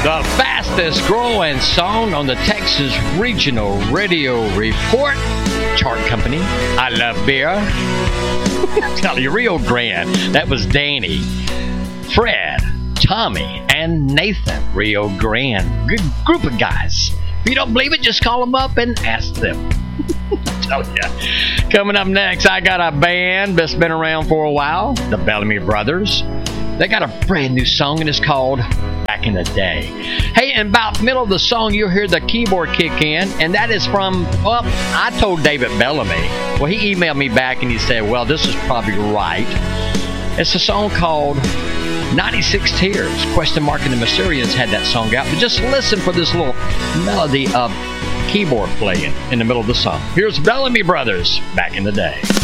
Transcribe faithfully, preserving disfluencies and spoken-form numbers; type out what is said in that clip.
The fastest growing song on the Texas Regional Radio Report chart company. I love beer. Tell you, Rio Grande. That was Danny, Fred, Tommy, and Nathan. Rio Grande. Good group of guys. If you don't believe it, just call them up and ask them. Tell ya. Coming up next, I got a band that's been around for a while, the Bellamy Brothers. They got a brand new song, and it's called Back in the Day. Hey, in about the middle of the song, you'll hear the keyboard kick in, and that is from, well, I told David Bellamy. Well, he emailed me back, and he said, well, this is probably right. It's a song called ninety-six Tears. Question Mark and the Mysterians had that song out, but just listen for this little melody of keyboard playing in the middle of the song. Here's Bellamy Brothers, Back in the Day.